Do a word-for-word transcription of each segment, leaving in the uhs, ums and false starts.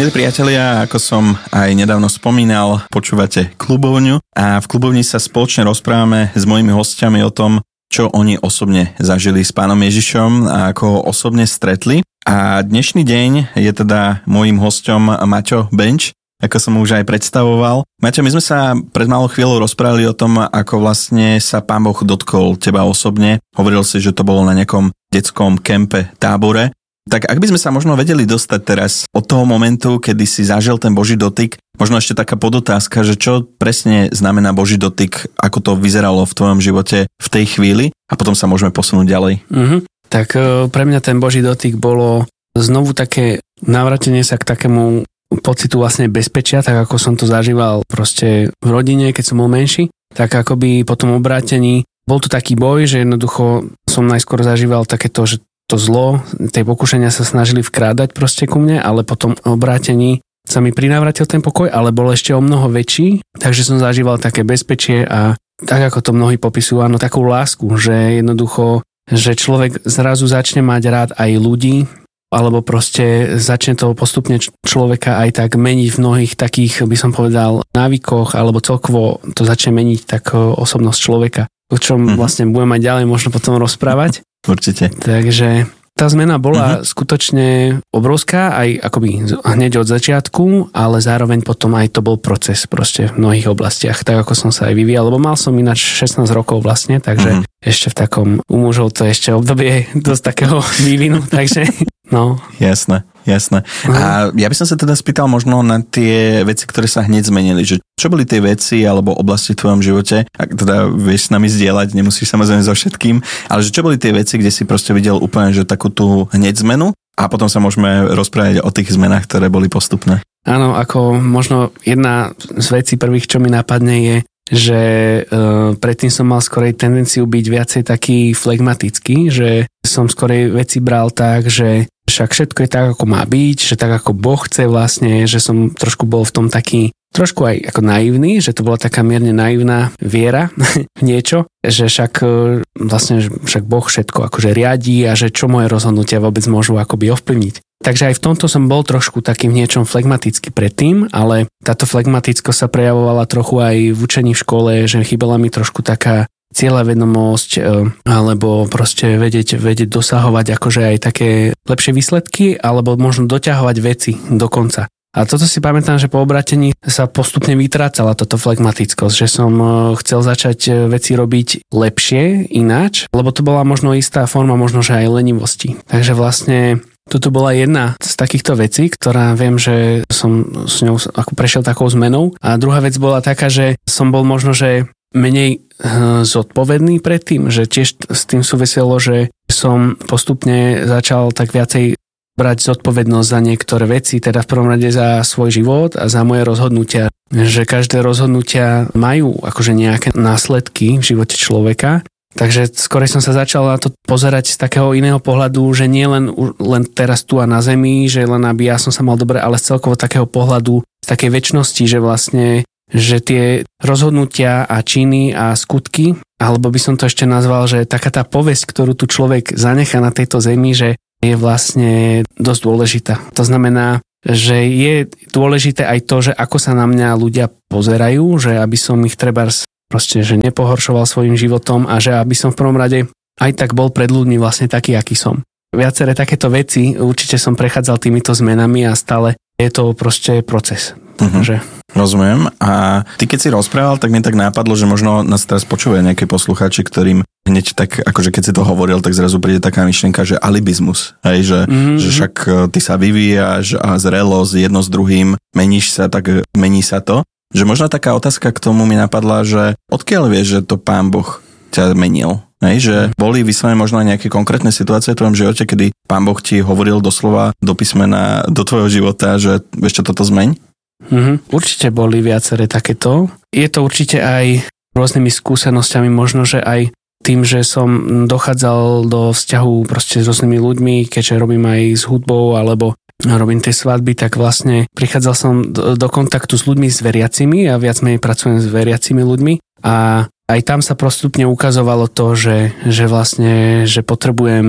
Milí priatelia, ako som aj nedávno spomínal, počúvate Klubovňu a v Klubovni sa spoločne rozprávame s mojimi hostiami o tom, čo oni osobne zažili s pánom Ježišom a ako ho osobne stretli. A dnešný deň je teda mojím hosťom Maťo Benč, ako som už aj predstavoval. Maťo, my sme sa pred malou chvíľou rozprávali o tom, ako vlastne sa pán Boh dotkol teba osobne. Hovoril si, že to bolo na nejakom detskom kempe, tábore. Tak ak by sme sa možno vedeli dostať teraz od toho momentu, kedy si zažil ten Boží dotyk, možno ešte taká podotázka, že čo presne znamená Boží dotyk, ako to vyzeralo v tvojom živote v tej chvíli a potom sa môžeme posunúť ďalej. Mm-hmm. Tak pre mňa ten Boží dotyk bolo znovu také navrátenie sa k takému pocitu vlastne bezpečia, tak ako som to zažíval proste v rodine, keď som bol menší, tak akoby po tom obrátení bol to taký boj, že jednoducho som najskôr zažíval takéto, že to zlo, tie pokušenia sa snažili vkrádať proste ku mne, ale potom obrátení sa mi prinavrátil ten pokoj, ale bol ešte o mnoho väčší, takže som zažíval také bezpečie a tak ako to mnohí popisujú, áno, takú lásku, že jednoducho, že človek zrazu začne mať rád aj ľudí, alebo proste začne to postupne človeka aj tak meniť v mnohých takých, by som povedal, návykoch, alebo celkovo to začne meniť tak osobnosť človeka, o čom mm-hmm. vlastne budeme mať ďalej možno potom rozprávať. Určite. Takže tá zmena bola uh-huh. skutočne obrovská, aj akoby hneď od začiatku, ale zároveň potom aj to bol proces proste v mnohých oblastiach, tak ako som sa aj vyvíjal, lebo mal som ináč šestnásť rokov vlastne, takže uh-huh. ešte v takom, u mužov to ešte obdobie dosť takého vývinu, takže no. Jasné. Jasné. A ja by som sa teda spýtal možno na tie veci, ktoré sa hneď zmenili, že čo boli tie veci alebo oblasti v tvojom živote, ak teda vieš s nami zdieľať, nemusíš samozrejme so všetkým, ale že čo boli tie veci, kde si proste videl úplne, že takú tú hneď zmenu a potom sa môžeme rozprávať o tých zmenách, ktoré boli postupné. Áno, ako možno jedna z vecí prvých, čo mi napadne je, že e, predtým som mal skorej tendenciu byť viacej taký flegmatický, že som skorej veci bral tak, že však všetko je tak, ako má byť, že tak, ako Boh chce vlastne, že som trošku bol v tom taký, trošku aj ako naivný, že to bola taká mierne naivná viera v niečo, že však vlastne však Boh všetko akože riadí a že čo moje rozhodnutia vôbec môžu akoby ovplyvniť. Takže aj v tomto som bol trošku taký v niečom flegmatický predtým, ale táto flegmatickosť sa prejavovala trochu aj v učení v škole, že chýbala mi trošku taká cieľavedomosť alebo proste vedieť, vedieť dosahovať akože aj také lepšie výsledky alebo možno doťahovať veci do konca. A toto si pamätám, že po obratení sa postupne vytrácala toto flegmatickosť, že som chcel začať veci robiť lepšie, ináč, lebo to bola možno istá forma možno, že aj lenivosti. Takže vlastne toto bola jedna z takýchto vecí, ktorá viem, že som s ňou ako prešiel takou zmenou. A druhá vec bola taká, že som bol možno, že menej zodpovedný predtým, že tiež s tým súviselo, že som postupne začal tak viacej brať zodpovednosť za niektoré veci, teda v prvom rade za svoj život a za moje rozhodnutia. Že každé rozhodnutia majú akože nejaké následky v živote človeka. Takže skôr som sa začal na to pozerať z takého iného pohľadu, že nie len, len teraz tu a na zemi, že len aby ja som sa mal dobre, ale z celkovo takého pohľadu, z takej večnosti, že vlastne že tie rozhodnutia a činy a skutky, alebo by som to ešte nazval, že taká tá povesť, ktorú tu človek zanechá na tejto zemi, že je vlastne dosť dôležitá. To znamená, že je dôležité aj to, že ako sa na mňa ľudia pozerajú, že aby som ich trebárs proste, že nepohoršoval svojim životom a že aby som v prvom rade aj tak bol pred ľuďmi vlastne taký, aký som. Viaceré takéto veci, určite som prechádzal týmito zmenami a stále je to proste proces. Uh-huh. Takže rozumiem. A ty keď si rozprával, tak mi tak nápadlo, že možno nás teraz počúvajú nejaké poslucháči, ktorým hneď tak, akože keď si to hovoril, tak zrazu príde taká myšlienka, že alibizmus. Hej, že, mm-hmm. že však ty sa vyvíjaš a zrelosť jedno s druhým, meníš sa, tak mení sa to. Že možno taká otázka k tomu mi napadla, že odkiaľ vieš, že to Pán Boh ťa menil? Hej, že boli vyslovene možno aj nejaké konkrétne situácie v tvojom živote, kedy Pán Boh ti hovoril doslova do písmena do tvojho života, že vieš čo, toto zmeň? Mm-hmm. Určite boli viaceré takéto. Je to určite aj rôznymi skúsenosťami, možno, že aj tým, že som dochádzal do vzťahu proste s rôznymi ľuďmi, keďže robím aj s hudbou alebo robím tie svadby, tak vlastne prichádzal som do, do kontaktu s ľuďmi, s veriacimi a viac menej pracujem s veriacimi ľuďmi a aj tam sa postupne ukazovalo to, že, že vlastne, že potrebujem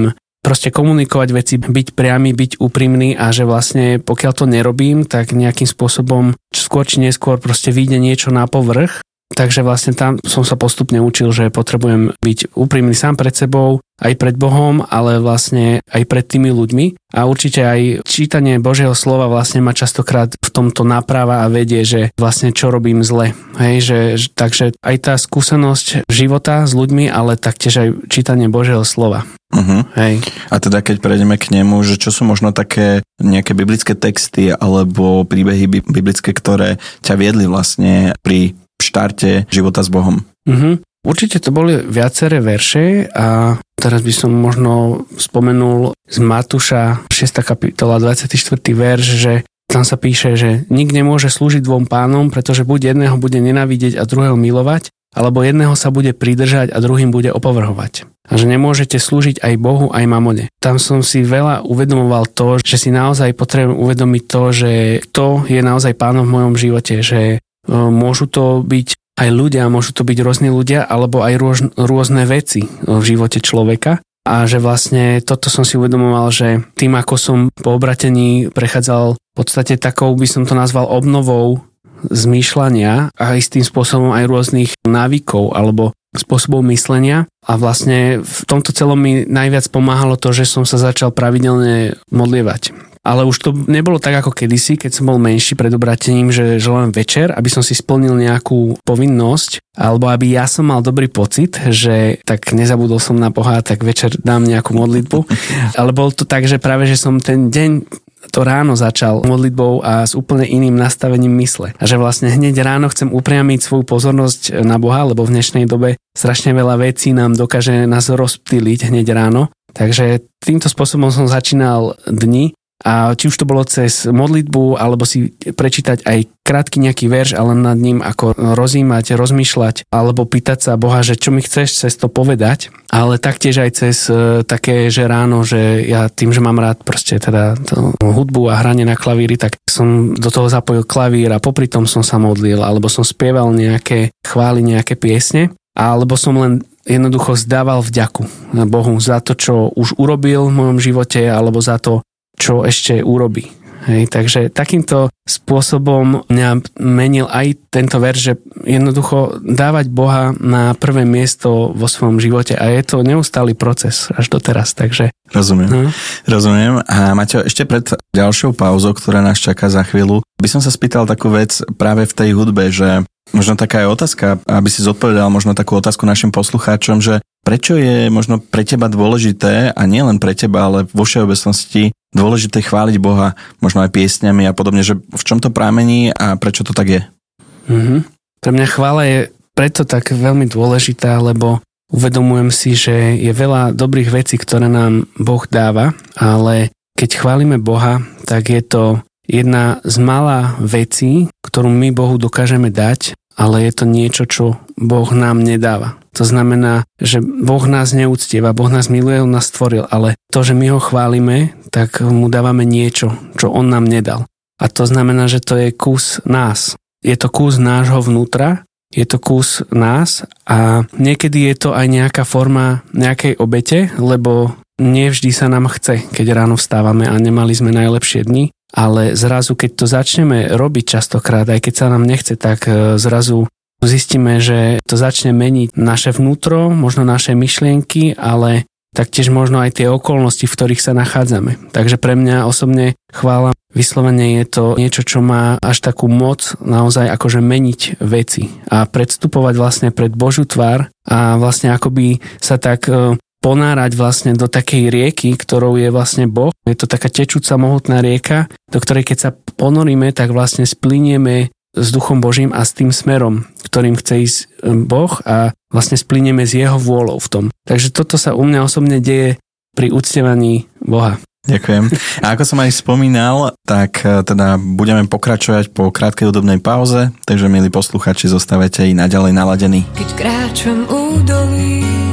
proste komunikovať veci, byť priamy, byť úprimný a že vlastne pokiaľ to nerobím, tak nejakým spôsobom skôr či neskôr proste vyjde niečo na povrch. Takže vlastne tam som sa postupne učil, že potrebujem byť úprimný sám pred sebou, aj pred Bohom, ale vlastne aj pred tými ľuďmi. A určite aj čítanie Božieho slova vlastne ma častokrát v tomto napráva a vedie, že vlastne čo robím zle. Hej, že, takže aj tá skúsenosť života s ľuďmi, ale taktiež aj čítanie Božieho slova. Uh-huh. Hej. A teda keď prejdeme k nemu, že čo sú možno také nejaké biblické texty alebo príbehy biblické, ktoré ťa viedli vlastne pri štarte života s Bohom? Uh-huh. Určite to boli viaceré verše a teraz by som možno spomenul z Matúša šiesta kapitola dvadsiaty štvrtý verš, že tam sa píše, že nik nemôže slúžiť dvom pánom, pretože buď jedného bude nenávidieť a druhého milovať, alebo jedného sa bude pridržať a druhým bude opovrhovať. A že nemôžete slúžiť aj Bohu, aj mamone. Tam som si veľa uvedomoval to, že si naozaj potrebujem uvedomiť to, že to je naozaj pánom v mojom živote, že môžu to byť aj ľudia, môžu to byť rôzni ľudia, alebo aj rôž, rôzne veci v živote človeka. A že vlastne toto som si uvedomoval, že tým, ako som po obratení prechádzal v podstate takou, by som to nazval obnovou zmýšľania a istým spôsobom aj rôznych návykov alebo spôsobov myslenia. A vlastne v tomto celom mi najviac pomáhalo to, že som sa začal pravidelne modlievať. Ale už to nebolo tak ako kedysi, keď som bol menší pred obratením, že, že len večer, aby som si splnil nejakú povinnosť, alebo aby ja som mal dobrý pocit, že tak nezabudol som na Boha, tak večer dám nejakú modlitbu. Ale bol to tak, že práve, že som ten deň to ráno začal modlitbou a s úplne iným nastavením mysle. A že vlastne hneď ráno chcem upriamiť svoju pozornosť na Boha, lebo v dnešnej dobe strašne veľa vecí nám dokáže nás rozptýliť hneď ráno. Takže týmto spôsobom som začínal dni. A či už to bolo cez modlitbu, alebo si prečítať aj krátky nejaký verš, ale nad ním ako rozímať, rozmýšľať, alebo pýtať sa Boha, že čo mi chceš cez to povedať, ale taktiež aj cez uh, také, že ráno, že ja tým, že mám rád proste teda hudbu a hranie na klavíri, tak som do toho zapojil klavír a popri tom som sa modlil, alebo som spieval nejaké chvály, nejaké piesne, alebo som len jednoducho zdával vďaku Bohu za to, čo už urobil v mojom živote, alebo za to, čo ešte urobí. Hej, takže takýmto spôsobom mňa menil aj tento verš, že jednoducho dávať Boha na prvé miesto vo svojom živote a je to neustály proces až doteraz, takže... Rozumiem, no. Rozumiem. A Maťo, ešte pred ďalšou pauzou, ktorá nás čaká za chvíľu, by som sa spýtal takú vec práve v tej hudbe, že možno taká je otázka, aby si zodpovedal možno takú otázku našim poslucháčom, že prečo je možno pre teba dôležité, a nie len pre teba, ale vo všeobecnosti dôležité chváliť Boha, možno aj piesňami a podobne, že v čom to pramení a prečo to tak je? Mm-hmm. Pre mňa chvála je preto tak veľmi dôležitá, lebo uvedomujem si, že je veľa dobrých vecí, ktoré nám Boh dáva, ale keď chválime Boha, tak je to jedna z mála vecí, ktorú my Bohu dokážeme dať, ale je to niečo, čo Boh nám nedáva. To znamená, že Boh nás neúctieva, Boh nás miluje, On nás stvoril, ale to, že my ho chválime, tak mu dávame niečo, čo On nám nedal. A to znamená, že to je kus nás. Je to kus nášho vnútra, je to kus nás a niekedy je to aj nejaká forma nejakej obete, lebo nevždy sa nám chce, keď ráno vstávame a nemali sme najlepšie dni, ale zrazu, keď to začneme robiť častokrát, aj keď sa nám nechce, tak zrazu zistíme, že to začne meniť naše vnútro, možno naše myšlienky, ale taktiež možno aj tie okolnosti, v ktorých sa nachádzame. Takže pre mňa osobne chvála, vyslovene je to niečo, čo má až takú moc naozaj akože meniť veci a predstupovať vlastne pred Božiu tvár a vlastne akoby sa tak ponárať vlastne do takej rieky, ktorou je vlastne Boh. Je to taká tečúca mohutná rieka, do ktorej keď sa ponoríme, tak vlastne splinieme s Duchom Božím a s tým smerom, ktorým chce ísť Boh a vlastne splinieme s jeho vôľou v tom. Takže toto sa u mňa osobne deje pri uctievaní Boha. Ďakujem. A ako som aj spomínal, tak teda budeme pokračovať po krátkej hudobnej pauze, takže milí posluchači, zostávajte i naďalej naladení. Keď kráčam údolí